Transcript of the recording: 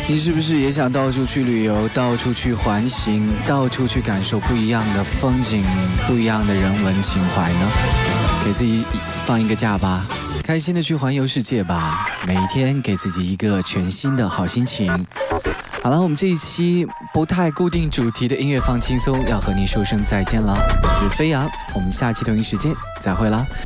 你是不是也想到处去旅游，到处去环行，到处去感受不一样的风景，不一样的人文情怀呢？给自己放一个假吧，开心的去环游世界吧，每一天给自己一个全新的好心情。好了，我们这一期不太固定主题的音乐放轻松，要和你说声再见了。我是飞扬，我们下期同一时间再会啦。